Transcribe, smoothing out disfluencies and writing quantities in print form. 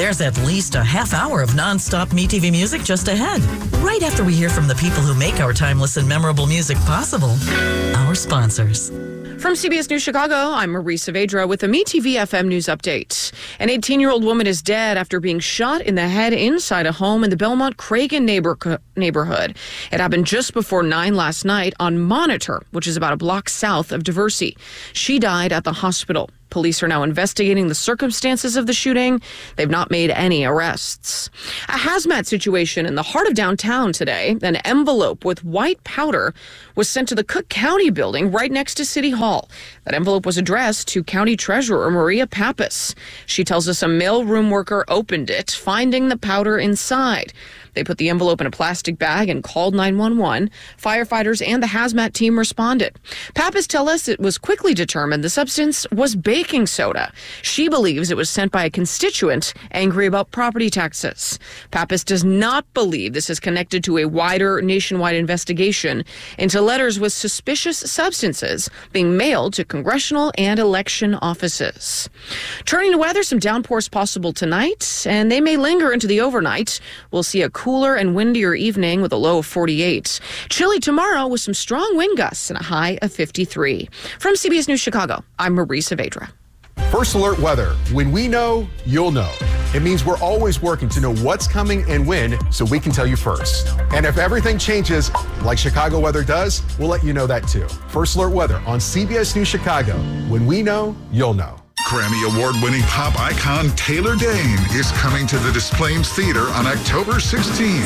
There's at least a half hour of nonstop MeTV music just ahead, right after we hear from the people who make our timeless and memorable music possible, our sponsors. From CBS News Chicago, I'm Marie Saavedra with a MeTV FM News Update. An 18-year-old woman is dead after being shot in the head inside a home in the Belmont Cragen neighborhood. It happened just before 9 last night on Monitor, which is about a block south of Diversey. She died at the hospital. Police are now investigating the circumstances of the shooting. They've not made any arrests. A hazmat situation in the heart of downtown today. An envelope with white powder was sent to the Cook County building right next to City Hall. That envelope was addressed to County Treasurer Maria Pappas. She tells us a mailroom worker opened it, finding the powder inside. They put the envelope in a plastic bag and called 911. Firefighters and the hazmat team responded. Pappas tells us it was quickly determined the substance was baking soda. She believes it was sent by a constituent angry about property taxes. Pappas does not believe this is connected to a wider nationwide investigation into letters with suspicious substances being mailed to congressional and election offices. Turning to weather, some downpours possible tonight, and they may linger into the overnight. We'll see a cooler and windier evening with a low of 48. Chilly tomorrow with some strong wind gusts and a high of 53. From CBS News Chicago, I'm Marie Saavedra. First Alert Weather. When we know, you'll know. It means we're always working to know what's coming and when so we can tell you first. And if everything changes, like Chicago weather does, we'll let you know that too. First Alert Weather on CBS News Chicago. When we know, you'll know. Grammy Award-winning pop icon Taylor Dayne is coming to the Des Plaines Theater on October 16th.